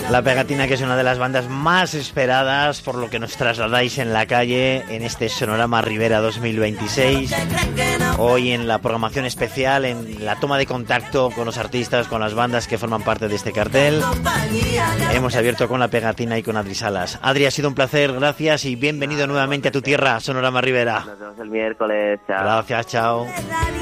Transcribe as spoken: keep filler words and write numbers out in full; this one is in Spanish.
La Pegatina, que es una de las bandas más esperadas por lo que nos trasladáis en la calle en este Sonorama Ribera dos mil veintiséis. Hoy en la programación especial, en la toma de contacto con los artistas, con las bandas que forman parte de este cartel, hemos abierto con La Pegatina y con Adri Salas. Adri, ha sido un placer, gracias y bienvenido nuevamente a tu tierra, Sonorama Ribera. Nos vemos el miércoles, chao. Gracias, chao.